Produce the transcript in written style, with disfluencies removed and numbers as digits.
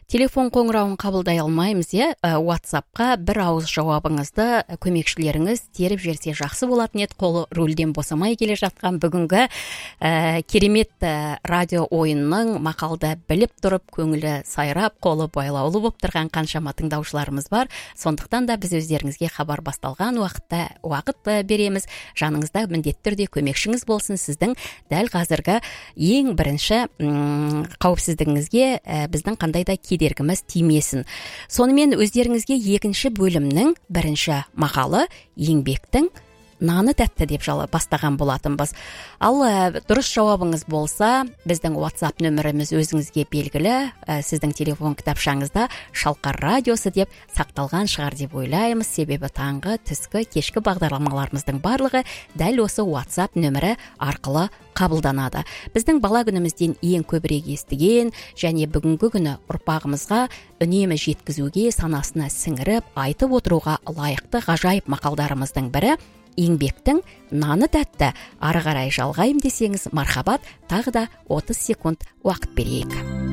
телефон қоңырауын қабылдай алмаймыз, WhatsApp-қа бір ауыз жауабыңызды көмекшілеріңіз теріп жерсе жақсы болатын еді. Қолы рөлден босамай келе жатқан бүгінгі керемет радио ойынның мақалды біліп тұрып, көңілі сайрап, қолы байлаулы болып тұрған қаншама тыңдаушыларымыз бар. Сондықтан да біз өздеріңізге хабар басталған уақыт береміз. Жаныңызда міндетті түрде көмекшіңіз болсын. Сіздің дәл қазіргі ең бірінші қауіпсіздігіңізге біздің қандай да кедергіміз тимесін. Сонымен өздеріңізге екінші бөлімнің бірінші мақалы еңбектің наны тәтті деп бастаған болатынбыз. Ал дұрыс жауабыңыз болса, біздің WhatsApp нөміріміз өзіңізге белгілі, сіздің телефон кітапшаңызда Шалқар радиосы деп сақталған шығар деп ойлаймыз. Себебі таңғы, түскі, кешкі бағдарламаларымыздың барлығы дәл осы WhatsApp нөмірі арқылы қабылданады. Біздің бала күнімізден ең көбірек естіген және бүгінгі күні ұрпағымызға үнемі жеткізуге, санасына сіңіріп, айтып отыруға лайықты ғажайып мақалдарымыздың бірі еңбектің наны тәтті. Ары қарай жалғайым десеңіз, мархабат, тағы да 30 секунд уақыт берейік.